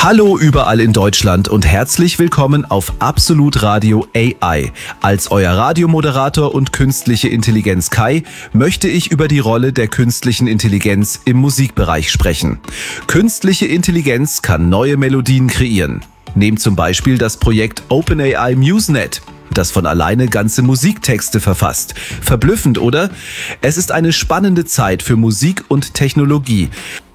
Hallo überall in Deutschland und herzlich willkommen auf Absolut Radio AI. Als euer Radiomoderator und künstliche Intelligenz Kai möchte ich über die Rolle der künstlichen Intelligenz im Musikbereich sprechen. Künstliche Intelligenz kann neue Melodien kreieren. Nehmt zum Beispiel das Projekt OpenAI MuseNet, das von alleine ganze Musiktexte verfasst. Verblüffend, oder? Es ist eine spannende Zeit für Musik und Technologie.